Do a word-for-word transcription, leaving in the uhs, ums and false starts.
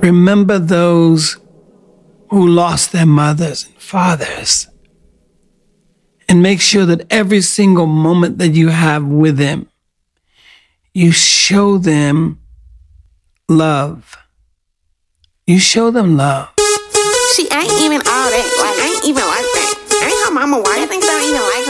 Remember those who lost their mothers and fathers. And make sure that every single moment that you have with them, you show them love. You show them love. She ain't even all that. Like, ain't even like that. Ain't her mama white. I think they don't even like her.